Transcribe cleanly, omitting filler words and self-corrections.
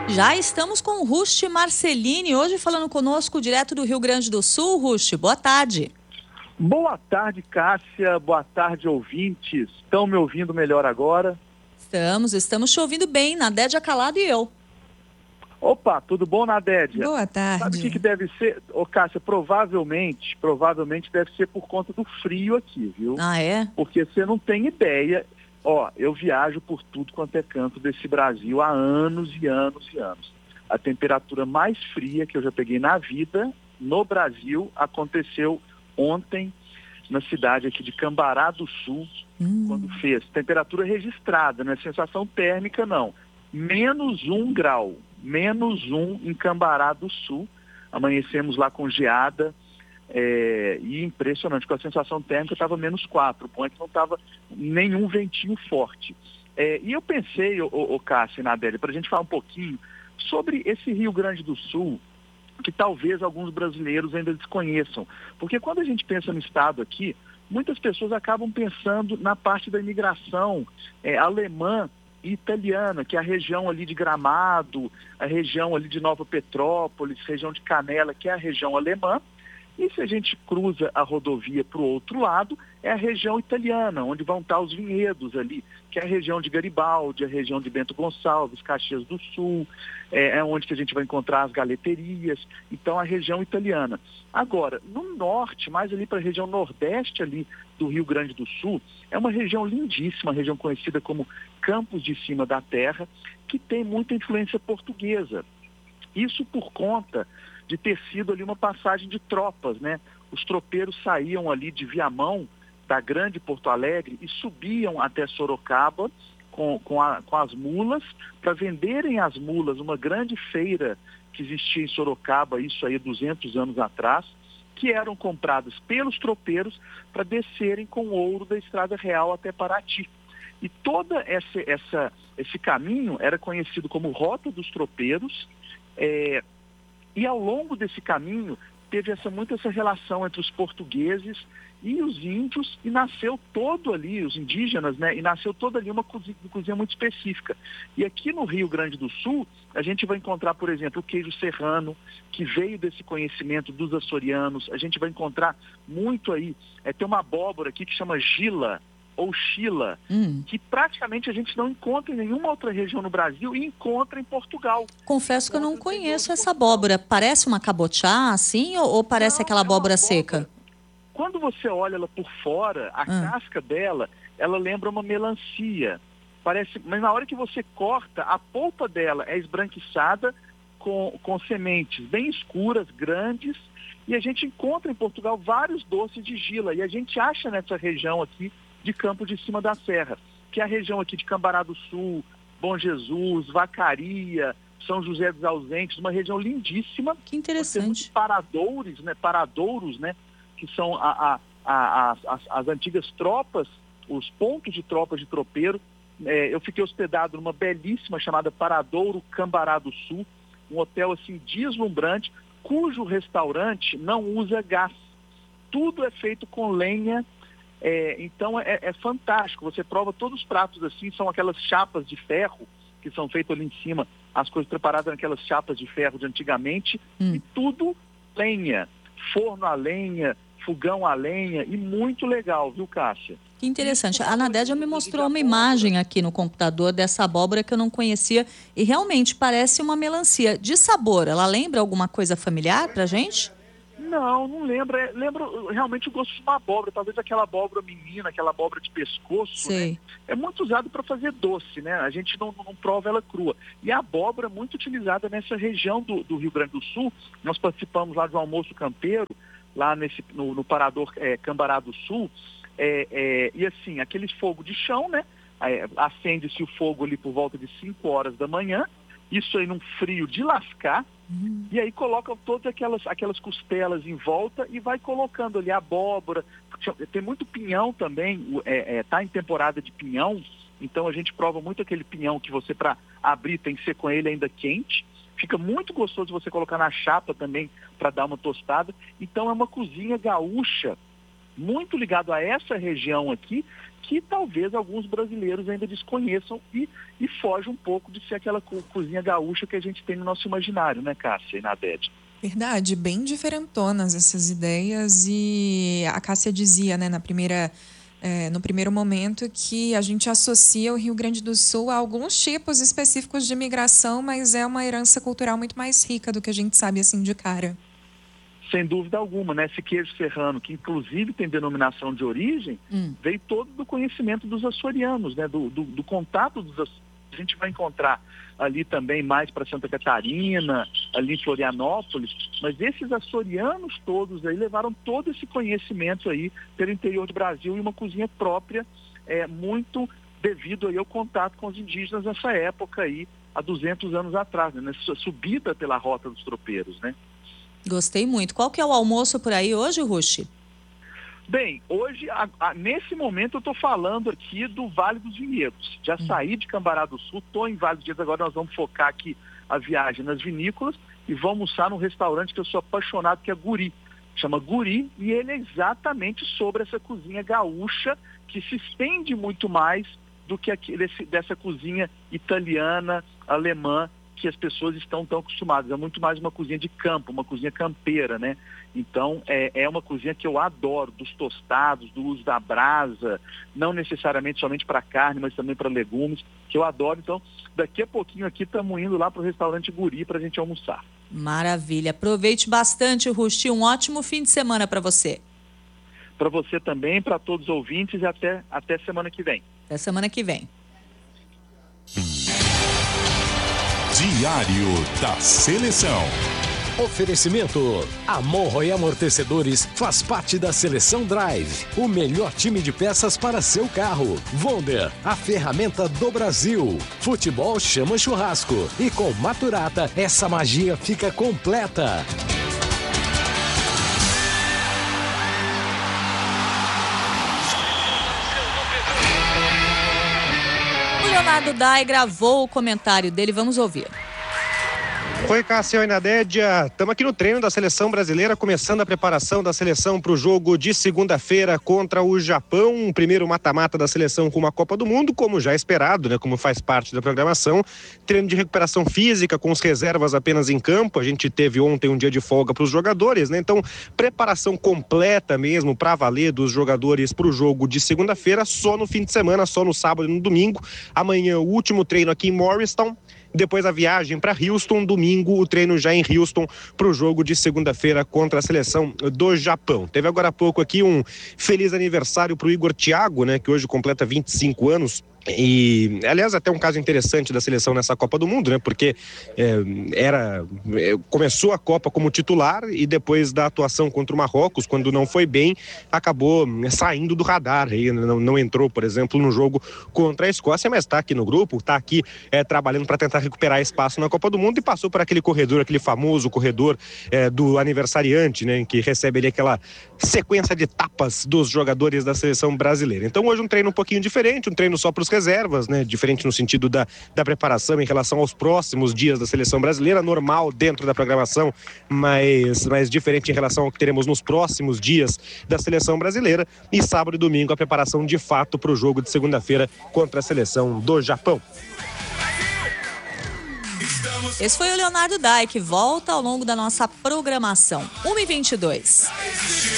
Já estamos com o Rusti Marcelini, hoje falando conosco direto do Rio Grande do Sul. Rusti, boa tarde. Boa tarde, Cássia. Boa tarde, ouvintes. Estão me ouvindo melhor agora? Estamos te ouvindo bem, Nadédia Calado e eu. Opa, tudo bom, Nadédia? Boa tarde. Sabe o que deve ser? Ô, Cássia, provavelmente deve ser por conta do frio aqui, viu? Ah, é? Porque você não tem ideia. Ó, eu viajo por tudo quanto é canto desse Brasil há anos e anos e anos. A temperatura mais fria que eu já peguei na vida no Brasil aconteceu ontem na cidade aqui de Cambará do Sul, quando fez temperatura registrada, não é sensação térmica não, -1 grau, -1 em Cambará do Sul. Amanhecemos lá com geada, e impressionante, com a sensação térmica estava -4, o bom é que não estava nenhum ventinho forte. E eu pensei, Cássio e Nadélia, para a gente falar um pouquinho sobre esse Rio Grande do Sul, que talvez alguns brasileiros ainda desconheçam. Porque quando a gente pensa no estado aqui, muitas pessoas acabam pensando na parte da imigração alemã e italiana, que é a região ali de Gramado, a região ali de Nova Petrópolis, região de Canela, que é a região alemã. E se a gente cruza a rodovia para o outro lado, é a região italiana, onde vão estar os vinhedos ali, que é a região de Garibaldi, a região de Bento Gonçalves, Caxias do Sul, é onde que a gente vai encontrar as galeterias, então a região italiana. Agora, no norte, mais ali para a região nordeste ali do Rio Grande do Sul, é uma região lindíssima, região conhecida como Campos de Cima da Terra, que tem muita influência portuguesa. Isso por conta de ter sido ali uma passagem de tropas, né? Os tropeiros saíam ali de Viamão, da Grande Porto Alegre, e subiam até Sorocaba com as mulas, para venderem as mulas, uma grande feira que existia em Sorocaba, isso aí 200 anos atrás, que eram compradas pelos tropeiros para descerem com ouro da Estrada Real até Paraty. E todo esse caminho era conhecido como Rota dos Tropeiros, e ao longo desse caminho teve muito essa relação entre os portugueses e os índios, e nasceu todo ali, os indígenas, né? E nasceu toda ali uma cozinha muito específica. E aqui no Rio Grande do Sul, a gente vai encontrar, por exemplo, o queijo serrano, que veio desse conhecimento dos açorianos. A gente vai encontrar muito aí, tem uma abóbora aqui que chama gila, ou chila, que praticamente a gente não encontra em nenhuma outra região no Brasil e encontra em Portugal. Confesso que eu não conheço essa abóbora. Parece uma cabotiá, assim, ou parece aquela abóbora seca? Quando você olha ela por fora, a casca dela, ela lembra uma melancia. Mas na hora que você corta, a polpa dela é esbranquiçada com sementes bem escuras, grandes, e a gente encontra em Portugal vários doces de gila, e a gente acha nessa região aqui de Campos de Cima da Serra, que é a região aqui de Cambará do Sul, Bom Jesus, Vacaria, São José dos Ausentes, uma região lindíssima. Que interessante. Paradouros, né, que são as antigas tropas, os pontos de tropas de tropeiro. Eu fiquei hospedado numa belíssima chamada Paradouro Cambará do Sul, um hotel assim deslumbrante, cujo restaurante não usa gás. Tudo é feito com lenha. Então é fantástico, você prova todos os pratos assim, são aquelas chapas de ferro que são feitas ali em cima, as coisas preparadas naquelas chapas de ferro de antigamente, e tudo lenha, forno a lenha, fogão a lenha, e muito legal, viu, Cássia? Que interessante. A Nadédia me mostrou uma imagem aqui no computador dessa abóbora que eu não conhecia, e realmente parece uma melancia. De sabor, ela lembra alguma coisa familiar pra gente? Não lembra. Lembra realmente o gosto de uma abóbora, talvez aquela abóbora menina, aquela abóbora de pescoço. Sei. Né? É muito usado para fazer doce, né? A gente não prova ela crua. E a abóbora é muito utilizada nessa região do Rio Grande do Sul. Nós participamos lá de um almoço campeiro, lá no Parador Cambará do Sul. E assim, aquele fogo de chão, né? Acende-se o fogo ali por volta de 5 horas da manhã. Isso aí num frio de lascar. E aí coloca todas aquelas costelas em volta e vai colocando ali a abóbora. Tem muito pinhão também, tá em temporada de pinhão, então a gente prova muito aquele pinhão que você, para abrir, tem que ser com ele ainda quente. Fica muito gostoso você colocar na chapa também para dar uma tostada. Então é uma cozinha gaúcha muito ligado a essa região aqui, que talvez alguns brasileiros ainda desconheçam e foge um pouco de ser aquela cozinha gaúcha que a gente tem no nosso imaginário, né, Cássia e Nadege? Verdade, bem diferentonas essas ideias, e a Cássia dizia, né, no primeiro momento, que a gente associa o Rio Grande do Sul a alguns tipos específicos de imigração, mas é uma herança cultural muito mais rica do que a gente sabe assim de cara. Sem dúvida alguma, né? Esse queijo serrano, que inclusive tem denominação de origem, veio todo do conhecimento dos açorianos, né? Do contato dos açorianos. A gente vai encontrar ali também mais para Santa Catarina, ali em Florianópolis, mas esses açorianos todos aí levaram todo esse conhecimento aí pelo interior do Brasil e uma cozinha própria, muito devido aí ao contato com os indígenas nessa época aí, há 200 anos atrás, né? Nessa subida pela Rota dos Tropeiros, né? Gostei muito. Qual que é o almoço por aí hoje, Rushi? Bem, hoje, nesse momento, eu estou falando aqui do Vale dos Vinhedos. Já saí de Cambará do Sul, estou em Vale dos Vinhedos, agora nós vamos focar aqui a viagem nas vinícolas e vamos almoçar num restaurante que eu sou apaixonado, que é Guri. Chama Guri, e ele é exatamente sobre essa cozinha gaúcha, que se estende muito mais do que dessa cozinha italiana, alemã, que as pessoas estão tão acostumadas. É muito mais uma cozinha de campo, uma cozinha campeira, né? Então, é uma cozinha que eu adoro, dos tostados, do uso da brasa, não necessariamente somente para carne, mas também para legumes, que eu adoro. Então, daqui a pouquinho aqui estamos indo lá para o restaurante Guri para a gente almoçar. Maravilha. Aproveite bastante, Rusti. Um ótimo fim de semana para você. Para você também, para todos os ouvintes, e até semana que vem. Até semana que vem. Diário da Seleção. Oferecimento: Amorro e Amortecedores faz parte da Seleção Drive, o melhor time de peças para seu carro. Wonder, a ferramenta do Brasil. Futebol chama churrasco, e com Maturata essa magia fica completa. O Leonardo Dai gravou o comentário dele, vamos ouvir. Oi, Cássio e Nadédia. Estamos aqui no treino da Seleção Brasileira, começando a preparação da seleção para o jogo de segunda-feira contra o Japão. Um primeiro mata-mata da seleção com uma Copa do Mundo, como já esperado, né? Como faz parte da programação. Treino de recuperação física com os reservas apenas em campo. A gente teve ontem um dia de folga para os jogadores, né? Então, preparação completa mesmo para valer dos jogadores para o jogo de segunda-feira, só no fim de semana, só no sábado e no domingo. Amanhã, o último treino aqui em Morristown. Depois a viagem para Houston, domingo o treino já em Houston para o jogo de segunda-feira contra a seleção do Japão. Teve agora há pouco aqui um feliz aniversário para o Igor Thiago, né, que hoje completa 25 anos. E, aliás, até um caso interessante da seleção nessa Copa do Mundo, né? Porque começou a Copa como titular e depois da atuação contra o Marrocos, quando não foi bem, acabou saindo do radar. Aí não entrou, por exemplo, no jogo contra a Escócia, mas está aqui no grupo, está aqui trabalhando para tentar recuperar espaço na Copa do Mundo e passou por aquele corredor, aquele famoso corredor do aniversariante, né? Que recebe ali aquela sequência de tapas dos jogadores da seleção brasileira. Então hoje um treino um pouquinho diferente, um treino só para os reservas, né? Diferente no sentido da preparação em relação aos próximos dias da seleção brasileira, normal dentro da programação, mas diferente em relação ao que teremos nos próximos dias da seleção brasileira. E sábado e domingo a preparação de fato para o jogo de segunda-feira contra a seleção do Japão. Esse foi o Leonardo Dai, que volta ao longo da nossa programação. 1h22.